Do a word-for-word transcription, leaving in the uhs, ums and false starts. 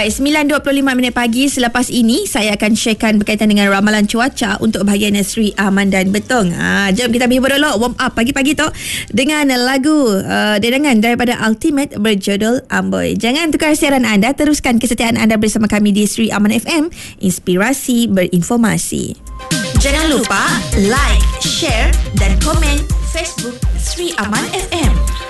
Baik, sembilan dua puluh lima minit pagi. Selepas ini saya akan sharekan berkaitan dengan ramalan cuaca untuk bahagian Sri Aman dan Betong. Ha, jom kita hibur dulu, warm up pagi-pagi tu dengan lagu uh, dedangan daripada Ultimate berjudul Amboi. Jangan tukar siaran anda, teruskan kesetiaan anda bersama kami di Sri Aman F M, inspirasi berinformasi. Jangan lupa like, share dan komen Facebook Sri Aman F M.